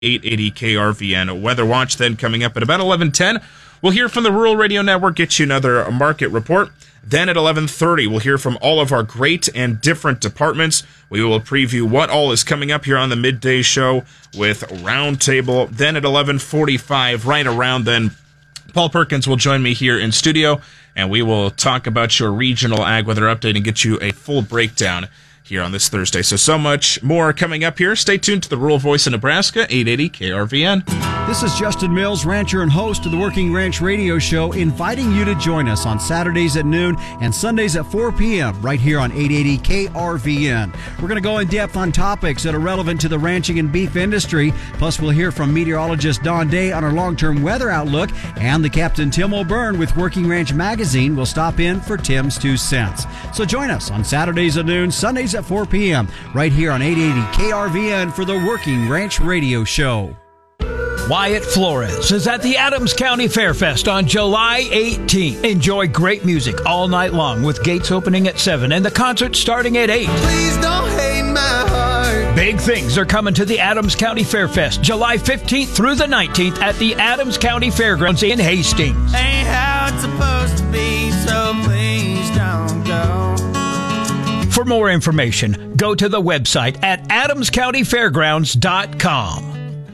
880 KRVN Weather Watch. Then coming up at about 11:10, we'll hear from the Rural Radio Network, get you another market report. Then at 11:30, we'll hear from all of our great and different departments. We will preview what all is coming up here on the midday show with Roundtable. Then at 11:45, right around then, Paul Perkins will join me here in studio, and we will talk about your regional ag weather update and get you a full breakdown here on this Thursday. So much more coming up here. Stay tuned to the Rural Voice of Nebraska, 880 KRVN. This is Justin Mills, rancher and host of the Working Ranch Radio Show, inviting you to join us on Saturdays at noon and Sundays at 4 p.m. right here on 880 KRVN. We're going to go in depth on topics that are relevant to the ranching and beef industry. Plus, we'll hear from meteorologist Don Day on our long-term weather outlook, and the Captain Tim O'Byrne with Working Ranch Magazine will stop in for Tim's 2 cents. So join us on Saturdays at noon, Sundays at 4 p.m. right here on 880 KRVN for the Working Ranch Radio Show. Wyatt Flores is at the Adams County Fairfest on July 18th. Enjoy great music all night long with gates opening at 7 and the concert starting at 8. Please don't hate my heart. Big things are coming to the Adams County Fairfest July 15th through the 19th at the Adams County Fairgrounds in Hastings. Ain't how it's supposed to be, so please don't go. For more information, go to the website at adamscountyfairgrounds.com.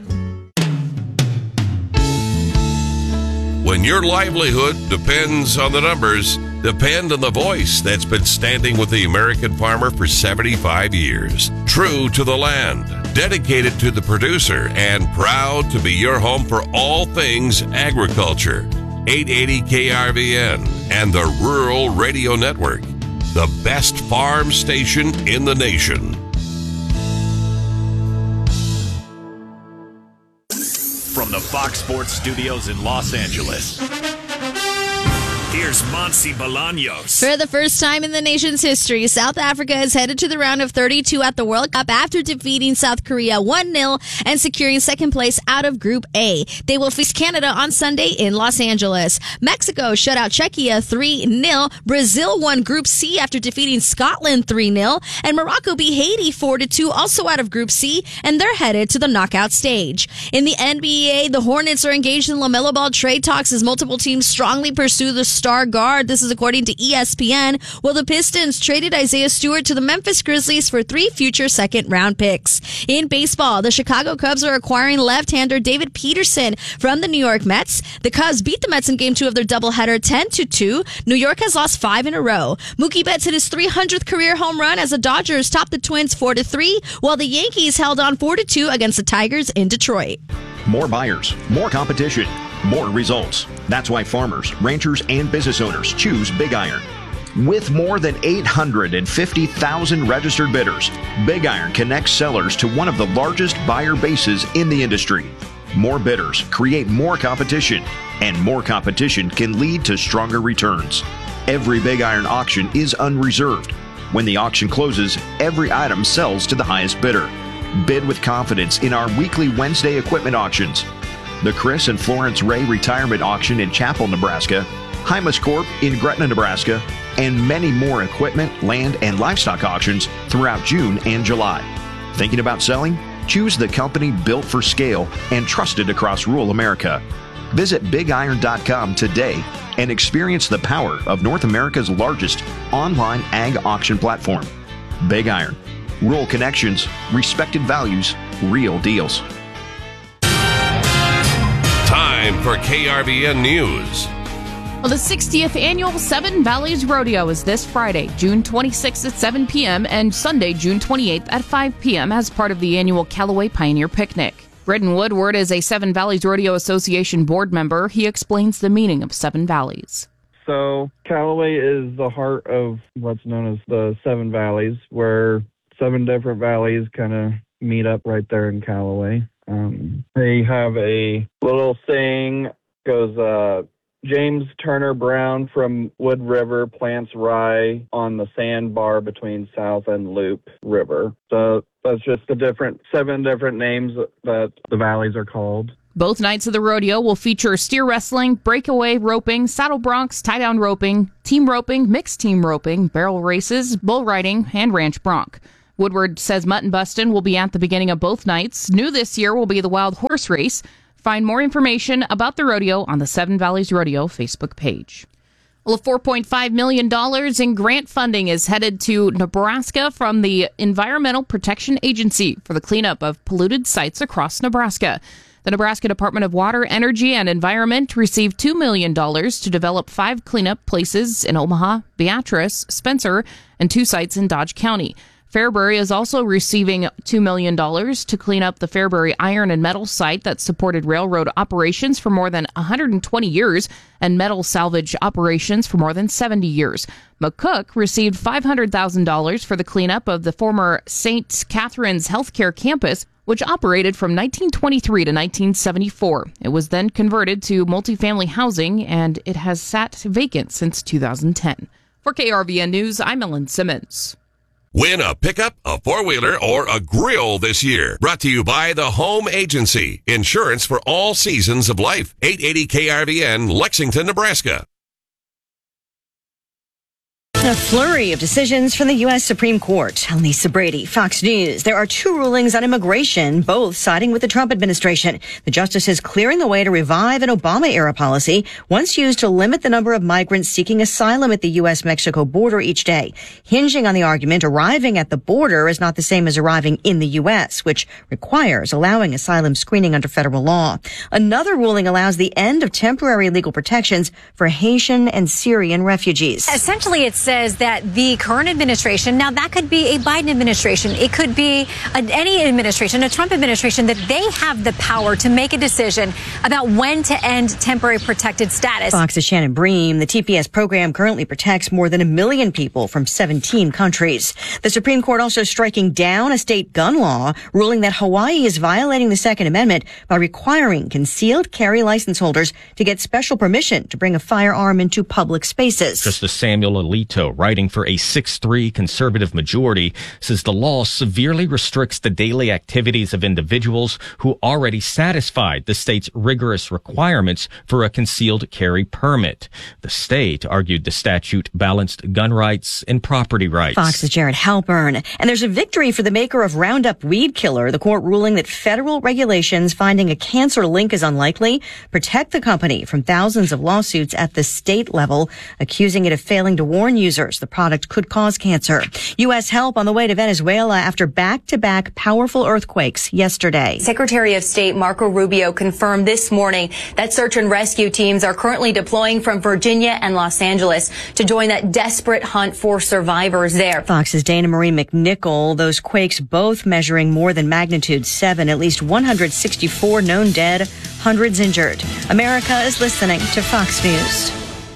When your livelihood depends on the numbers, depend on the voice that's been standing with the American farmer for 75 years. True to the land, dedicated to the producer, and proud to be your home for all things agriculture. 880 KRVN and the Rural Radio Network, the best farm station in the nation. From the Fox Sports Studios in Los Angeles, here's Monsi Bolaños. For the first time in the nation's history, South Africa is headed to the round of 32 at the World Cup after defeating South Korea 1-0 and securing second place out of Group A. They will face Canada on Sunday in Los Angeles. Mexico shut out Czechia 3-0. Brazil won Group C after defeating Scotland 3-0. And Morocco beat Haiti 4-2, also out of Group C, and they're headed to the knockout stage. In the NBA, the Hornets are engaged in LaMelo Ball trade talks as multiple teams strongly pursue the star guard. This is according to ESPN. Well, the Pistons traded Isaiah Stewart to the Memphis Grizzlies for 3 future second-round picks. In baseball, the Chicago Cubs are acquiring left-hander David Peterson from the New York Mets. The Cubs beat the Mets in Game 2 of their doubleheader 10-2. New York has lost 5 in a row. Mookie Betts hit his 300th career home run as the Dodgers topped the Twins 4-3, while the Yankees held on 4-2 against the Tigers in Detroit. More buyers, more competition, more results. That's why farmers, ranchers, and business owners choose Big Iron. With more than 850,000 registered bidders, Big Iron connects sellers to one of the largest buyer bases in the industry. More bidders create more competition, and more competition can lead to stronger returns. Every Big Iron auction is unreserved. When the auction closes, every item sells to the highest bidder. Bid with confidence in our weekly Wednesday equipment auctions. The Chris and Florence Ray Retirement Auction in Chapel, Nebraska, Hymus Corp in Gretna, Nebraska, and many more equipment, land, and livestock auctions throughout June and July. Thinking about selling? Choose the company built for scale and trusted across rural America. Visit BigIron.com today and experience the power of North America's largest online ag auction platform. Big Iron. Rural connections, respected values, real deals. Time for KRVN News. Well, the 60th annual Seven Valleys Rodeo is this Friday, June 26th at 7 p.m. and Sunday, June 28th at 5 p.m. as part of the annual Callaway Pioneer Picnic. Britton Woodward is a Seven Valleys Rodeo Association board member. He explains the meaning of Seven Valleys. So Callaway is the heart of what's known as the Seven Valleys, where 7 different valleys kind of meet up right there in Callaway. They have a little saying, goes, James Turner Brown from Wood River plants rye on the sandbar between South and Loop River. So that's just the 7 different names that the valleys are called. Both nights of the rodeo will feature steer wrestling, breakaway roping, saddle broncs, tie-down roping, team roping, mixed team roping, barrel races, bull riding, and ranch bronc. Woodward says Mutton Bustin' will be at the beginning of both nights. New this year will be the Wild Horse Race. Find more information about the rodeo on the Seven Valleys Rodeo Facebook page. Well, $4.5 million in grant funding is headed to Nebraska from the Environmental Protection Agency for the cleanup of polluted sites across Nebraska. The Nebraska Department of Water, Energy, and Environment received $2 million to develop 5 cleanup places in Omaha, Beatrice, Spencer, and 2 sites in Dodge County. Fairbury is also receiving $2 million to clean up the Fairbury iron and metal site that supported railroad operations for more than 120 years and metal salvage operations for more than 70 years. McCook received $500,000 for the cleanup of the former St. Catherine's Healthcare Campus, which operated from 1923 to 1974. It was then converted to multifamily housing, and it has sat vacant since 2010. For KRVN News, I'm Ellen Simmons. Win a pickup, a four-wheeler, or a grill this year. Brought to you by the Home Agency. Insurance for all seasons of life. 880 KRVN, Lexington, Nebraska. A flurry of decisions from the U.S. Supreme Court. Lisa Brady, Fox News. There are 2 rulings on immigration, both siding with the Trump administration. The justices clearing the way to revive an Obama-era policy once used to limit the number of migrants seeking asylum at the U.S.-Mexico border each day. Hinging on the argument, arriving at the border is not the same as arriving in the U.S., which requires allowing asylum screening under federal law. Another ruling allows the end of temporary legal protections for Haitian and Syrian refugees. Essentially, it says that the current administration, now that could be a Biden administration, it could be any administration, a Trump administration, that they have the power to make a decision about when to end temporary protected status. Fox's Shannon Bream. The TPS program currently protects more than 1 million people from 17 countries. The Supreme Court also striking down a state gun law, ruling that Hawaii is violating the Second Amendment by requiring concealed carry license holders to get special permission to bring a firearm into public spaces. Justice Samuel Alito, writing for a 6-3 conservative majority, says the law severely restricts the daily activities of individuals who already satisfied the state's rigorous requirements for a concealed carry permit. The state argued the statute balanced gun rights and property rights. Fox's Jared Halpern. And there's a victory for the maker of Roundup Weed Killer, the court ruling that federal regulations finding a cancer link is unlikely protect the company from thousands of lawsuits at the state level, accusing it of failing to warn users the product could cause cancer. U.S. help on the way to Venezuela after back-to-back powerful earthquakes yesterday. Secretary of State Marco Rubio confirmed this morning that search and rescue teams are currently deploying from Virginia and Los Angeles to join that desperate hunt for survivors there. Fox's Dana Marie McNichol. Those quakes both measuring more than magnitude 7, at least 164 known dead, hundreds injured. America is listening to Fox News.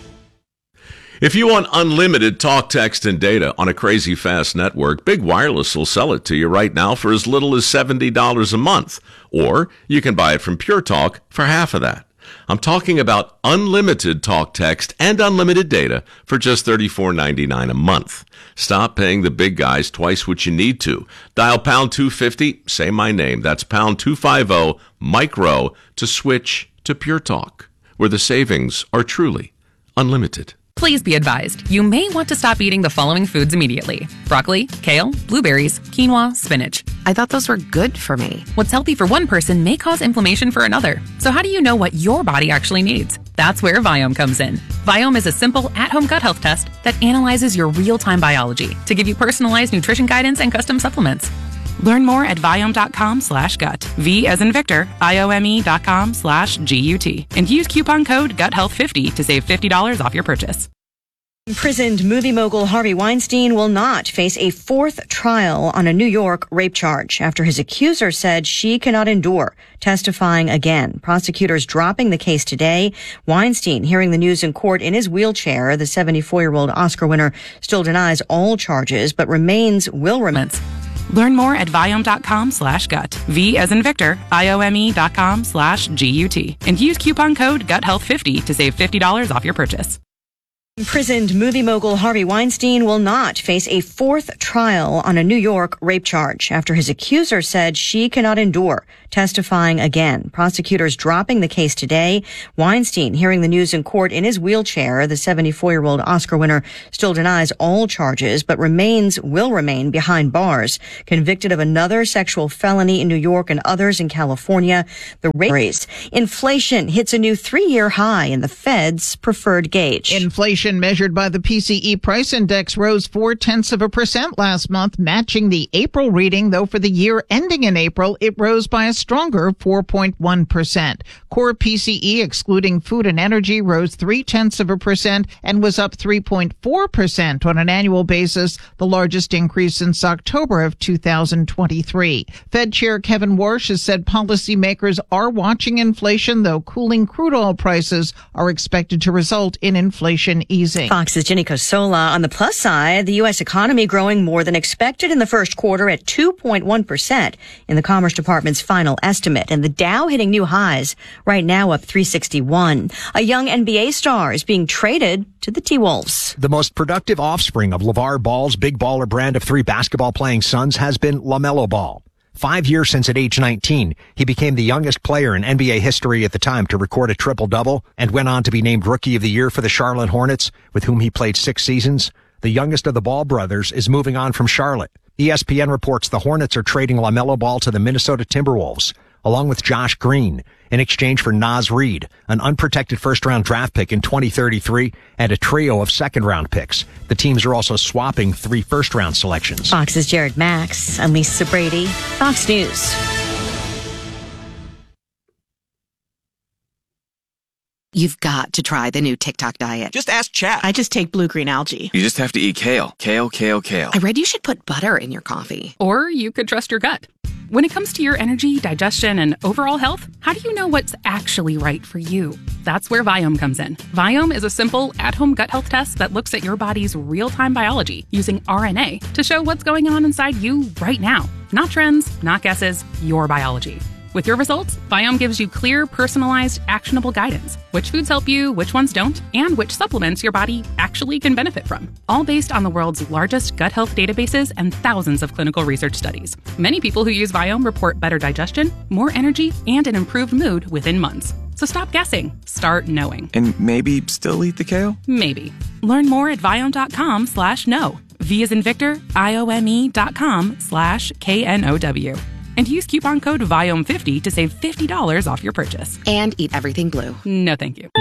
If you want unlimited talk, text, and data on a crazy fast network, Big Wireless will sell it to you right now for as little as $70 a month. Or you can buy it from Pure Talk for half of that. I'm talking about unlimited talk, text, and unlimited data for just $34.99 a month. Stop paying the big guys twice what you need to. Dial pound 250, say my name. That's pound 250 micro to switch to Pure Talk, where the savings are truly unlimited. Please be advised, you may want to stop eating the following foods immediately. Broccoli, kale, blueberries, quinoa, spinach. I thought those were good for me. What's healthy for one person may cause inflammation for another. So how do you know what your body actually needs? That's where Viome comes in. Viome is a simple, at-home gut health test that analyzes your real-time biology to give you personalized nutrition guidance and custom supplements. Learn more at Viome.com/gut. V as in Victor, IOME.com/GUT. And use coupon code GUTHEALTH50 to save $50 off your purchase. Imprisoned movie mogul Harvey Weinstein will not face a 4th trial on a New York rape charge after his accuser said she cannot endure testifying again. Prosecutors dropping the case today. Weinstein hearing the news in court in his wheelchair. The 74-year-old Oscar winner still denies all charges, but will remain. Learn more at Viome.com/gut. V as in Victor, IOME.com/GUT. And use coupon code GUTHEALTH50 to save $50 off your purchase. Imprisoned movie mogul Harvey Weinstein will not face a fourth trial on a New York rape charge after his accuser said she cannot endure testifying again. Prosecutors dropping the case today. Weinstein, hearing the news in court in his wheelchair, the 74-year-old Oscar winner still denies all charges, but will remain behind bars. Convicted of another sexual felony in New York and others in California. The race. Inflation hits a new 3-year high in the Fed's preferred gauge. Inflation measured by the PCE price index rose 0.4% last month, matching the April reading, though for the year ending in April, it rose by a stronger 4.1%. Core PCE, excluding food and energy, rose 0.3% and was up 3.4% on an annual basis, the largest increase since October of 2023. Fed Chair Kevin Warsh has said policymakers are watching inflation, though cooling crude oil prices are expected to result in inflation easing. Fox's Jenny Cosola. On the plus side, the U.S. economy growing more than expected in the first quarter at 2.1% in the Commerce Department's final estimate, and the Dow hitting new highs, right now up 361. A young NBA star is being traded to the T-Wolves. The most productive offspring of LeVar Ball's big baller brand of 3 basketball-playing sons has been LaMelo Ball. 5 years since at age 19, he became the youngest player in NBA history at the time to record a triple-double and went on to be named Rookie of the Year for the Charlotte Hornets, with whom he played 6 seasons. The youngest of the Ball brothers is moving on from Charlotte. ESPN reports the Hornets are trading LaMelo Ball to the Minnesota Timberwolves, along with Josh Green, in exchange for Naz Reid, an unprotected first-round draft pick in 2033, and a trio of second-round picks. The teams are also swapping 3 first-round selections. Fox's Jared Max. I'm Lisa Brady, Fox News. You've got to try the new TikTok diet. Just ask Chat. I just take blue-green algae. You just have to eat kale. Kale, kale, kale. I read you should put butter in your coffee. Or you could trust your gut. When it comes to your energy, digestion, and overall health, how do you know what's actually right for you? That's where Viome comes in. Viome is a simple, at-home gut health test that looks at your body's real-time biology using RNA to show what's going on inside you right now. Not trends, not guesses, your biology. With your results, Viome gives you clear, personalized, actionable guidance. Which foods help you, which ones don't, and which supplements your body actually can benefit from. All based on the world's largest gut health databases and thousands of clinical research studies. Many people who use Viome report better digestion, more energy, and an improved mood within months. So stop guessing. Start knowing. And maybe still eat the kale? Maybe. Learn more at Viome.com/know. V as in Victor, IOME.com/KNOW. And use coupon code VIOME50 to save $50 off your purchase. And eat everything blue. No, thank you.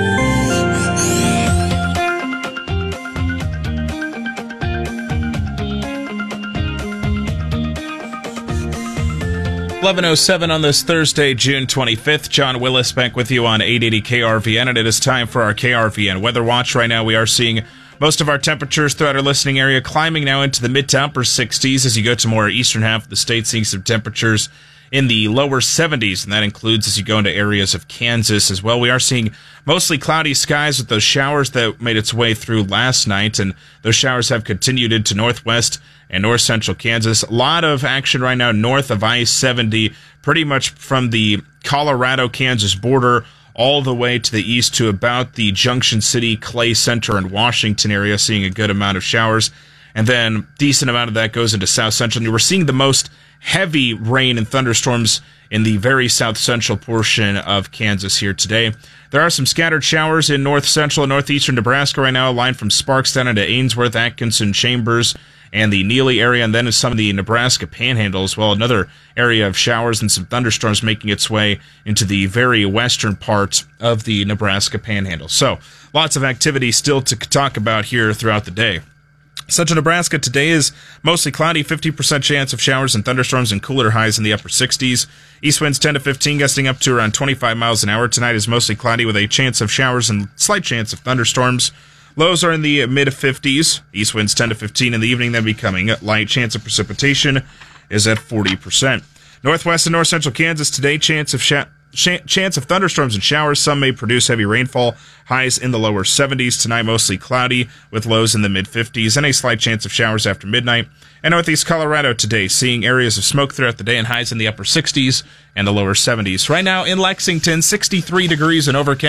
.11:07 on this Thursday, June 25th. John Willis back with you on 880 KRVN, and it is time for our KRVN Weather Watch. Right now we are seeing most of our temperatures throughout our listening area climbing now into the mid to upper 60s as you go to more eastern half of the state, seeing some temperatures in the lower 70s, and that includes as you go into areas of Kansas as well. We are seeing mostly cloudy skies with those showers that made its way through last night, and those showers have continued into northwest and north central Kansas. A lot of action right now north of I-70, pretty much from the Colorado-Kansas border all the way to the east to about the Junction City, Clay Center, and Washington area, seeing a good amount of showers. And then decent amount of that goes into south central. And we're seeing the most heavy rain and thunderstorms in the very south central portion of Kansas here today. There are some scattered showers in north central and northeastern Nebraska right now, a line from Sparks down into Ainsworth, Atkinson, Chambers, and the Neely area, and then in some of the Nebraska Panhandle as well. Another area of showers and some thunderstorms making its way into the very western part of the Nebraska Panhandle. So lots of activity still to talk about here throughout the day. Central Nebraska today is mostly cloudy, 50% chance of showers and thunderstorms, and cooler highs in the upper 60s. East winds 10 to 15, gusting up to around 25 miles an hour. Tonight is mostly cloudy with a chance of showers and slight chance of thunderstorms. Lows are in the mid-50s. East winds 10 to 15 in the evening, then becoming light. Chance of precipitation is at 40%. Northwest and north central Kansas today, chance of thunderstorms and showers. Some may produce heavy rainfall. Highs in the lower 70s. Tonight, mostly cloudy with lows in the mid-50s and a slight chance of showers after midnight. And northeast Colorado today, seeing areas of smoke throughout the day and highs in the upper 60s and the lower 70s. Right now in Lexington, 63 degrees and overcast.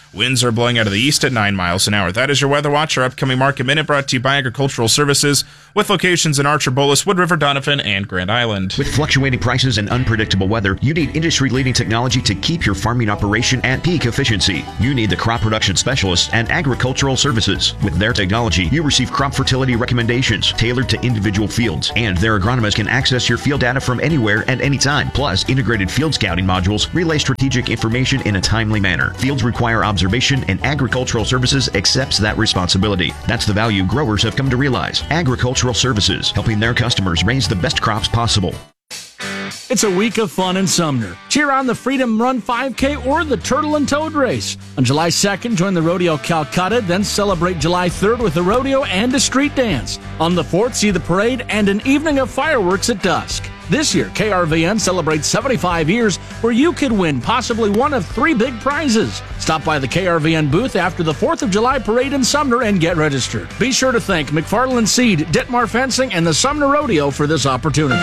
Winds are blowing out of the east at 9 miles an hour. That is your Weather Watch, our upcoming Market Minute, brought to you by Agricultural Services, with locations in Archer, Bolas, Wood River, Donovan, and Grand Island. With fluctuating prices and unpredictable weather, you need industry-leading technology to keep your farming operation at peak efficiency. You need the crop production specialists at Agricultural Services. With their technology, you receive crop fertility recommendations tailored to individual fields, and their agronomists can access your field data from anywhere at any time. Plus, integrated field scouting modules relay strategic information in a timely manner. Fields require observation, and Agricultural Services accepts that responsibility. That's the value growers have come to realize. Agricultural Services, helping their customers raise the best crops possible. It's a week of fun in Sumner. Cheer on the Freedom Run 5K or the Turtle and Toad Race. On July 2nd, join the Rodeo Calcutta, then celebrate July 3rd with a rodeo and a street dance. On the 4th, see the parade and an evening of fireworks at dusk. This year, KRVN celebrates 75 years where you could win possibly one of 3 big prizes. Stop by the KRVN booth after the 4th of July parade in Sumner and get registered. Be sure to thank McFarland Seed, Ditmar Fencing, and the Sumner Rodeo for this opportunity.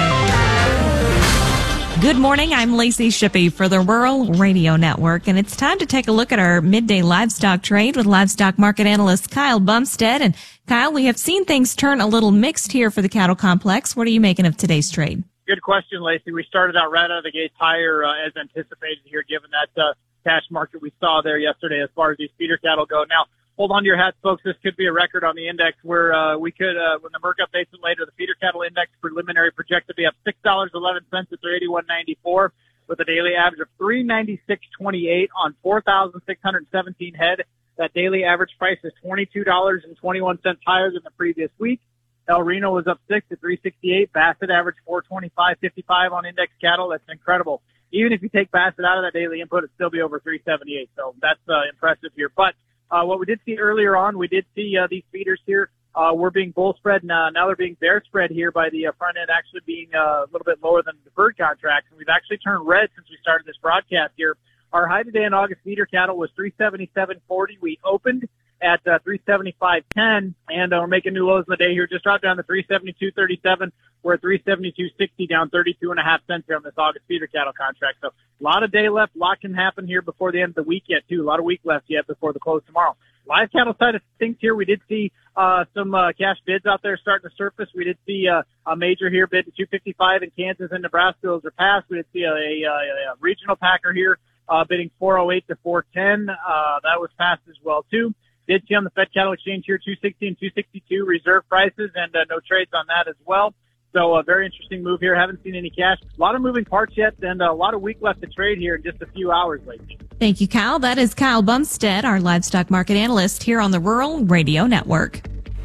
Good morning, I'm Lacey Shippey for the Rural Radio Network, and it's time to take a look at our midday livestock trade with livestock market analyst Kyle Bumstead. And Kyle, we have seen things turn a little mixed here for the cattle complex. What are you making of today's trade? Good question, Lacey. We started out right out of the gate higher as anticipated here, given that cash market we saw there yesterday as far as these feeder cattle go. Now, hold on to your hats, folks. This could be a record on the index where we could, when the Merc updates it later, the feeder cattle index preliminary projected to be up $6.11 at $381.94 with a daily average of $396.28 on 4,617 head. That daily average price is $22.21 higher than the previous week. El Reno was up 6 at $368. Bassett averaged $425.55 on index cattle. That's incredible. Even if you take Bassett out of that daily input, it'd still be over $378. So that's impressive here. But what we did see earlier on, we did see these feeders here were being bull spread. Now they're being bear spread here by the front end actually being a little bit lower than deferred contracts. And we've actually turned red since we started this broadcast here. Our high today in August feeder cattle was $377.40. We opened at $375.10, and we're making new lows in the day here. Just dropped down to $372.37. We're at $372.60, down 32.5 cents here on this August feeder cattle contract. So a lot of day left. A lot can happen here before the end of the week yet, too. A lot of week left yet before the close tomorrow. Live cattle side of things here, we did see some cash bids out there starting to surface. We did see a major here bid to $255 in Kansas and Nebraska. Those are passed. We did see a regional packer here bidding $408 to $410. That was passed as well, too. Did see on the Fed Cattle Exchange here 260 and 262 reserve prices, and no trades on that as well. So a very interesting move here. Haven't seen any cash. A lot of moving parts yet, and a lot of week left to trade here in just a few hours lately. Thank you, Kyle. That is Kyle Bumstead, our livestock market analyst here on the Rural Radio Network.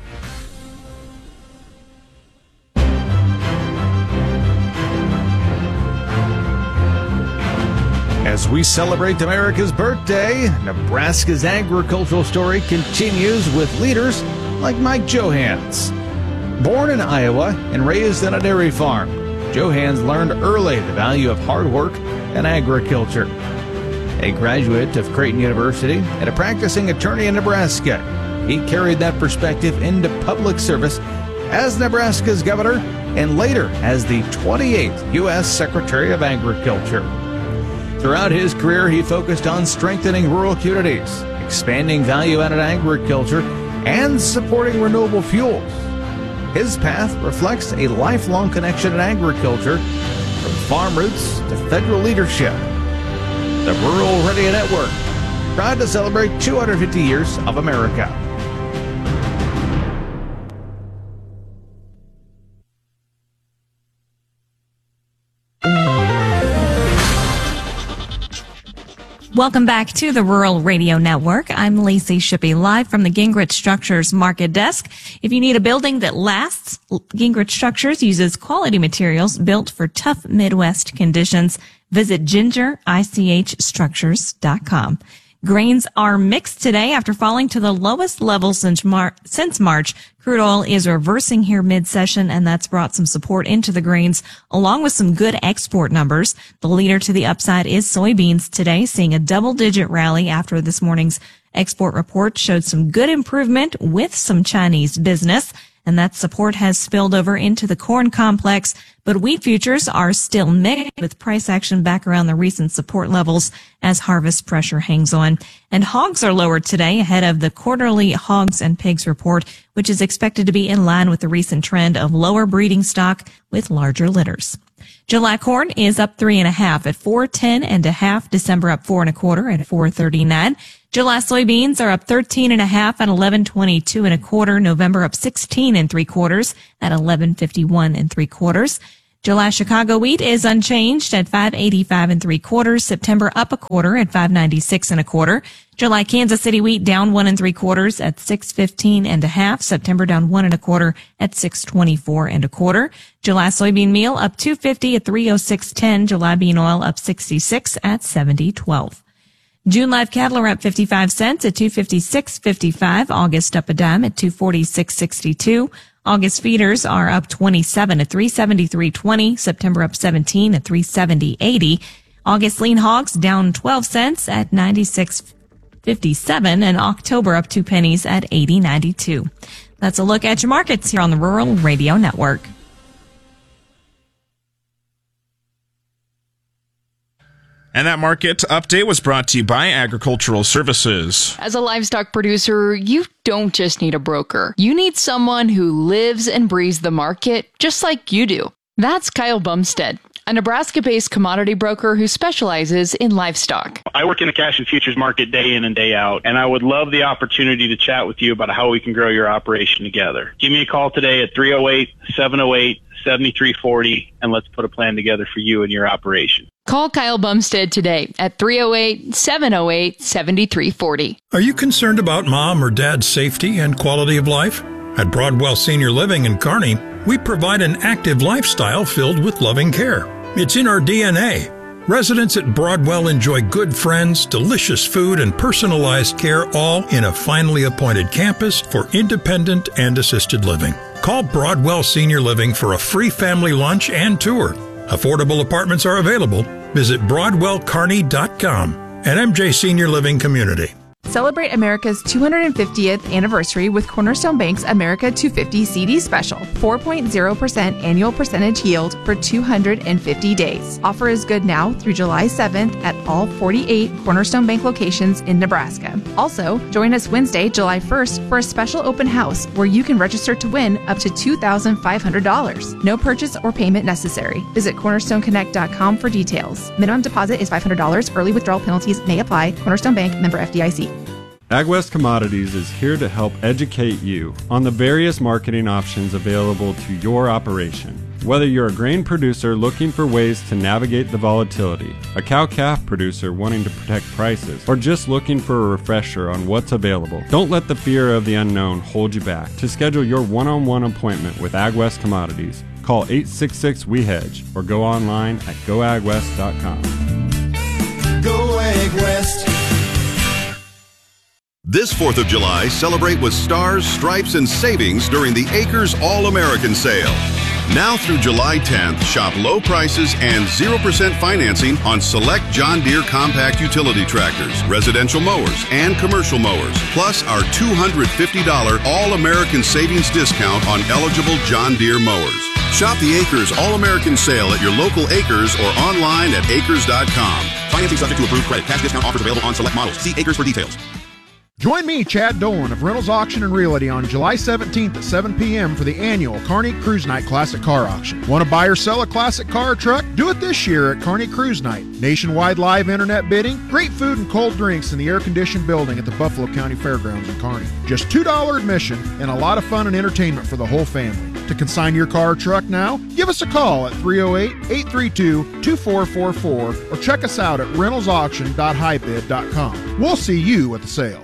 As we celebrate America's birthday, Nebraska's agricultural story continues with leaders like Mike Johans. Born in Iowa and raised on a dairy farm, Johans learned early the value of hard work and agriculture. A graduate of Creighton University and a practicing attorney in Nebraska, he carried that perspective into public service as Nebraska's governor and later as the 28th U.S. Secretary of Agriculture. Throughout his career, he focused on strengthening rural communities, expanding value-added agriculture, and supporting renewable fuels. His path reflects a lifelong connection in agriculture, from farm roots to federal leadership. The Rural Radio Network, proud to celebrate 250 years of America. Welcome back to the Rural Radio Network. I'm Lacey Shippey, live from the Gingrich Structures Market Desk. If you need a building that lasts, Gingrich Structures uses quality materials built for tough Midwest conditions. Visit gingerichstructures.com. Grains are mixed today after falling to the lowest level since March. Crude oil is reversing here mid-session, and that's brought some support into the grains, along with some good export numbers. The leader to the upside is soybeans today, seeing a double-digit rally after this morning's export report showed some good improvement with some Chinese business. and that support has spilled over into the corn complex. But wheat futures are still mixed, with price action back around the recent support levels as harvest pressure hangs on. And hogs are lower today ahead of the quarterly hogs and pigs report, which is expected to be in line with the recent trend of lower breeding stock with larger litters. July corn is up 3.5 at $4.10 December up 4 1/4 at $4.39. July soybeans are up 13.5 at $11.22 1/4. November up 16 3/4 at $11.51 3/4. July Chicago wheat is unchanged at $5.85 3/4. September up 1/4 at $5.96 1/4. July Kansas City wheat down 1 3/4 at $6.15 1/2. September down 1 1/4 at $6.24 1/4. July soybean meal up $2.50 at $3.06.10. July bean oil up 66 at $70.12. June live cattle are up 55 cents at $256.55. August up a dime at $246.62. August feeders are up 27 at $373.20. September up 17 at $370.80. August lean hogs down 12 cents at $96.57, and October up 2 pennies at $80.92. That's a look at your markets here on the Rural Radio Network. And that market update was brought to you by Agricultural Services. As a livestock producer, you don't just need a broker. You need someone who lives and breathes the market just like you do. That's Kyle Bumstead, a Nebraska-based commodity broker who specializes in livestock. I work in the cash and futures market day in and day out, and I would love the opportunity to chat with you about how we can grow your operation together. Give me a call today at 308-708-7340, and let's put a plan together for you and your operation. Call Kyle Bumstead today at 308-708-7340. Are you concerned about mom or dad's safety and quality of life? At Broadwell Senior Living in Kearney, we provide an active lifestyle filled with loving care. It's in our DNA. Residents at Broadwell enjoy good friends, delicious food, and personalized care, all in a finely appointed campus for independent and assisted living. Call Broadwell Senior Living for a free family lunch and tour. Affordable apartments are available. Visit BroadwellKearney.com and MJ Senior Living Community. Celebrate America's 250th anniversary with Cornerstone Bank's America 250 CD special. 4.0% annual percentage yield for 250 days. Offer is good now through July 7th at all 48 Cornerstone Bank locations in Nebraska. Also, join us Wednesday, July 1st for a special open house where you can register to win up to $2,500. No purchase or payment necessary. Visit cornerstoneconnect.com for details. Minimum deposit is $500. Early withdrawal penalties may apply. Cornerstone Bank, member FDIC. AgWest Commodities is here to help educate you on the various marketing options available to your operation. Whether you're a grain producer looking for ways to navigate the volatility, a cow-calf producer wanting to protect prices, or just looking for a refresher on what's available, don't let the fear of the unknown hold you back. To schedule your one-on-one appointment with AgWest Commodities, call 866-WE-HEDGE or go online at goagwest.com. Go AgWest. This 4th of July, celebrate with stars, stripes, and savings during the Acres All-American Sale. Now through July 10th, shop low prices and 0% financing on select John Deere compact utility tractors, residential mowers, and commercial mowers, plus our $250 All-American Savings discount on eligible John Deere mowers. Shop the Acres All-American Sale at your local Acres or online at acres.com. Financing subject to approved credit. Cash discount offers available on select models. See Acres for details. Join me, Chad Dolan of Reynolds Auction and Realty on July 17th at 7 p.m. for the annual Kearney Cruise Night Classic Car Auction. Want to buy or sell a classic car or truck? Do it this year at Kearney Cruise Night. Nationwide live internet bidding, great food and cold drinks in the air-conditioned building at the Buffalo County Fairgrounds in Kearney. Just $2 admission and a lot of fun and entertainment for the whole family. To consign your car or truck now, give us a call at 308-832-2444 or check us out at reynoldsauction.highbid.com. We'll see you at the sale.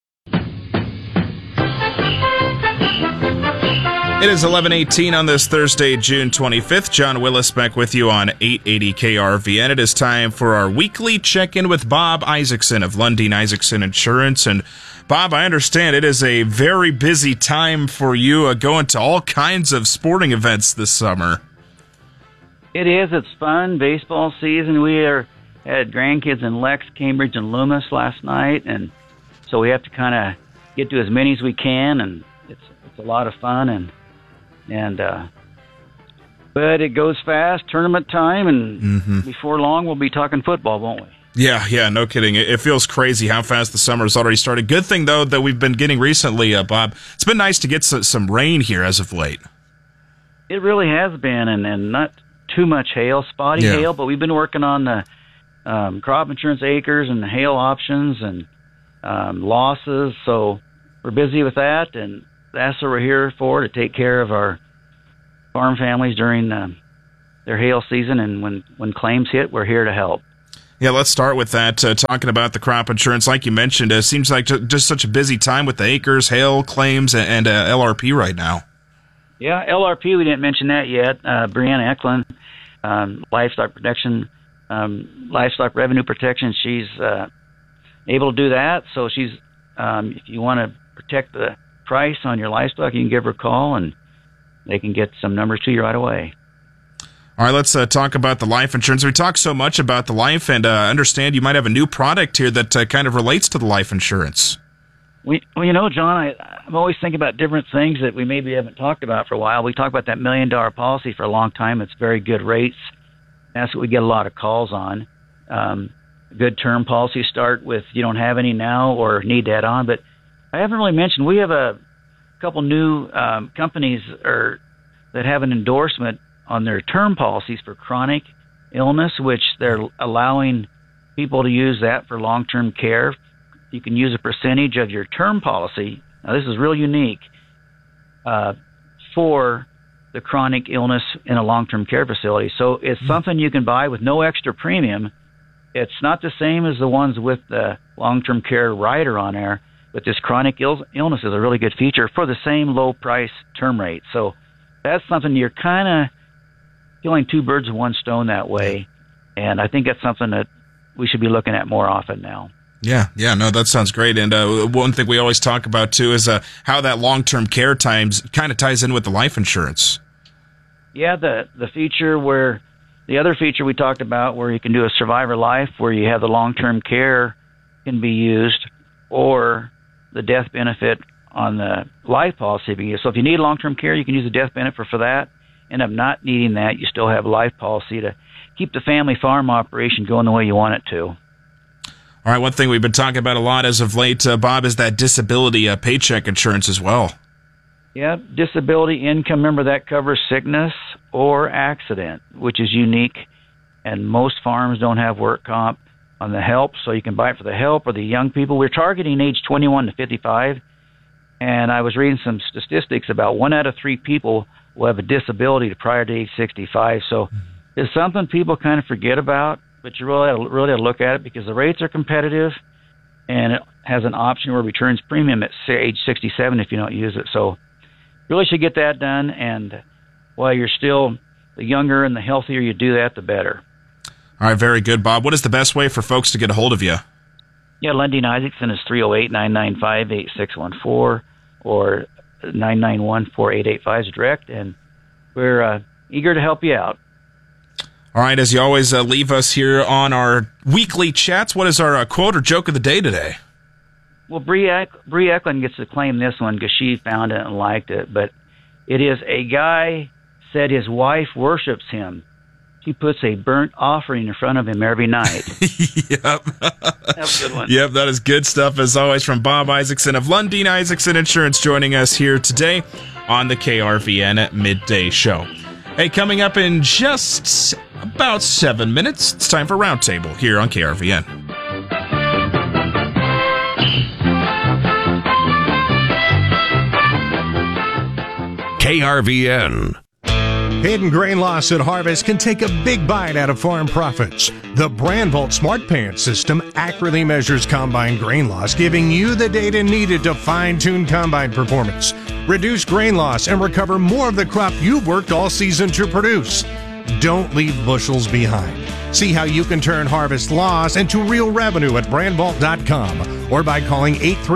It is 11:18 on this Thursday, June 25th. John Willis back with you on 880 KRVN. It is time for our weekly check-in with Bob Isaacson of Lundin Isaacson Insurance. And Bob, I understand it is a very busy time for you going to all kinds of sporting events this summer. It is. It's fun. Baseball season. We had grandkids in Lex, Cambridge, and Loomis last night, and so we have to kind of get to as many as we can, and it's a lot of fun. And And but it goes fast, tournament time, and before long we'll be talking football, won't we? Yeah, no kidding. It feels crazy how fast the summer's already started. Good thing, though, that we've been getting recently, Bob. It's been nice to get some rain here as of late. It really has been, and not too much hail, spotty hail, but we've been working on the crop insurance acres and the hail options and losses, so we're busy with that, and that's what we're here for, to take care of our farm families during their hail season, and when claims hit, we're here to help. Yeah, let's start with that, talking about the crop insurance. Like you mentioned, it seems like just such a busy time with the acres, hail claims, and LRP right now. Yeah, LRP, we didn't mention that yet. Brianna Eklund, livestock protection, livestock revenue protection, she's able to do that. So she's, if you want to protect the price on your livestock, you can give her a call, and they can get some numbers to you right away. All right, let's talk about the life insurance. We talk so much about the life, and understand you might have a new product here that kind of relates to the life insurance. Well, you know, John, I'm always thinking about different things that we maybe haven't talked about for a while. We talked about that $1 million policy for a long time. It's very good rates. That's what we get a lot of calls on. Good term policies start with you don't have any now or need to add on. But I haven't really mentioned we have a couple new companies that have an endorsement on their term policies for chronic illness, which they're allowing people to use that for long-term care. You can use a percentage of your term policy. Now, this is real unique for the chronic illness in a long-term care facility. So it's something you can buy with no extra premium. It's not the same as the ones with the long-term care rider on there, but this chronic illness is a really good feature for the same low-price term rate. So that's something you're kind of killing two birds with one stone that way, and I think that's something that we should be looking at more often now. Yeah, no, that sounds great. And one thing we always talk about, too, is how that long-term care times kind of ties in with the life insurance. Yeah, the feature where the other feature we talked about where you can do a survivor life where you have the long-term care can be used, or the death benefit on the life policy being used. So if you need long-term care, you can use the death benefit for that. End up not needing that, you still have a life policy to keep the family farm operation going the way you want it to. All right, one thing we've been talking about a lot as of late, Bob, is that disability paycheck insurance as well. Yeah, disability income, remember that covers sickness or accident, which is unique, and most farms don't have work comp on the help, so you can buy it for the help or the young people. We're targeting age 21 to 55, and I was reading some statistics about 1 out of 3 people will have a disability prior to age 65. So it's something people kind of forget about, but you really have to look at it because the rates are competitive, and it has an option where it returns premium at age 67 if you don't use it. So really should get that done, and while you're still the younger and the healthier you do that, the better. All right, very good, Bob. What is the best way for folks to get a hold of you? Yeah, Lundeen Isaacson is 308-995-8614 or 991-4885 is direct, and we're eager to help you out. All right, as you always leave us here on our weekly chats, what is our quote or joke of the day today? Well, Bree Eklund gets to claim this one because she found it and liked it, but it is a guy said his wife worships him. She puts a burnt offering in front of him every night. Yep. That's a good one. Yep, that is good stuff, as always, from Bob Isaacson of Lundeen Isaacson Insurance, joining us here today on the KRVN Midday Show. Hey, coming up in just about 7 minutes, it's time for Roundtable here on KRVN. KRVN. Hidden grain loss at harvest can take a big bite out of farm profits. The Brandvolt Smart Pants system accurately measures combine grain loss, giving you the data needed to fine-tune combine performance, reduce grain loss, and recover more of the crop you've worked all season to produce. Don't leave bushels behind. See how you can turn harvest loss into real revenue at Brandvolt.com or by calling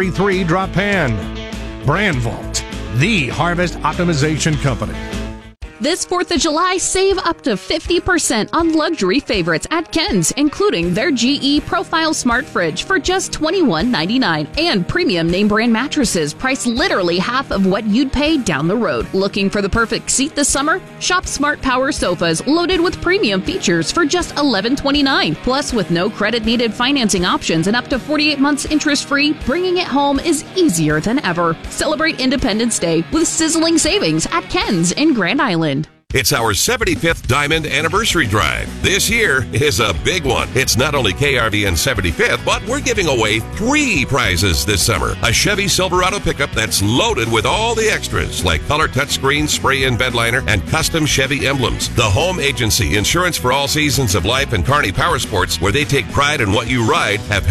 833-DROP-PAN. Brandvolt, the harvest optimization company. This 4th of July, save up to 50% on luxury favorites at Ken's, including their GE Profile Smart Fridge for just $21.99 and premium name brand mattresses priced literally half of what you'd pay down the road. Looking for the perfect seat this summer? Shop Smart Power sofas loaded with premium features for just $11.29. Plus, with no credit needed financing options and up to 48 months interest free, bringing it home is easier than ever. Celebrate Independence Day with sizzling savings at Ken's in Grand Island. It's our 75th Diamond Anniversary Drive. This year is a big one. It's not only KRVN 75th, but we're giving away 3 prizes this summer. A Chevy Silverado pickup that's loaded with all the extras, like color touchscreen, spray-in bed liner, and custom Chevy emblems. The Home Agency, insurance for all seasons of life, and Kearney Power Sports, where they take pride in what you ride, have